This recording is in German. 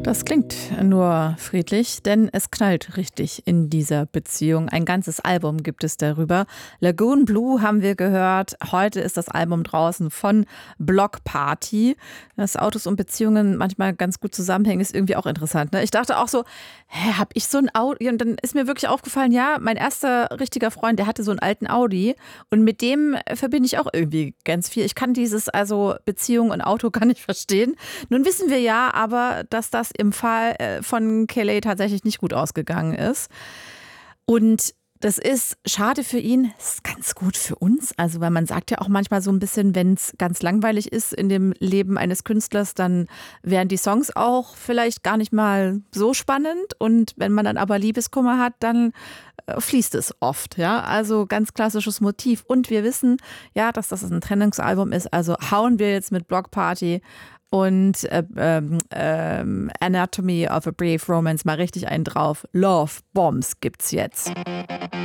Das klingt nur friedlich, denn es knallt richtig in dieser Beziehung. Ein ganzes Album gibt es darüber. Lagoon Blue haben wir gehört. Heute ist das Album draußen von Bloc Party. Dass Autos und Beziehungen manchmal ganz gut zusammenhängen, ist irgendwie auch interessant. Ne? Ich dachte auch so, habe ich so ein Audi? Und dann ist mir wirklich aufgefallen, ja, mein erster richtiger Freund, der hatte so einen alten Audi. Und mit dem verbinde ich auch irgendwie ganz viel. Ich kann dieses, also Beziehung und Auto gar nicht verstehen. Nun wissen wir ja aber, dass das im Fall von Kelly tatsächlich nicht gut ausgegangen ist. Und das ist schade für ihn, das ist ganz gut für uns. Also, weil man sagt ja auch manchmal so ein bisschen, wenn es ganz langweilig ist in dem Leben eines Künstlers, dann wären die Songs auch vielleicht gar nicht mal so spannend. Und wenn man dann aber Liebeskummer hat, dann fließt es oft. Ja, also ganz klassisches Motiv. Und wir wissen ja, dass das ein Trennungsalbum ist. Also hauen wir jetzt mit Bloc Party und Anatomy of a Brief Romance mal richtig einen drauf. Love Bombs gibt's jetzt.